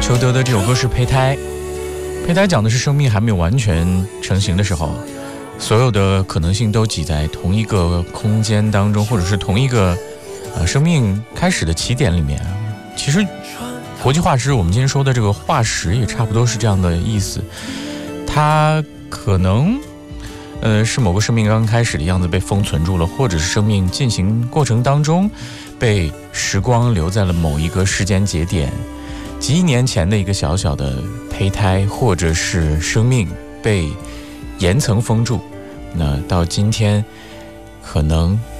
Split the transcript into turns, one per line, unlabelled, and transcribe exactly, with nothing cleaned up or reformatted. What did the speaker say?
裘德的这首歌是胚胎，胚胎讲的是生命还没有完全成型的时候，所有的可能性都挤在同一个空间当中，或者是同一个呃生命开始的起点里面。其实国际化石，我们今天说的这个化石也差不多是这样的意思，它可能呃是某个生命刚开始的样子被封存住了，或者是生命进行过程当中被时光留在了某一个时间节点，几亿年前的一个小小的胚胎，或者是生命被岩层封住，那到今天可能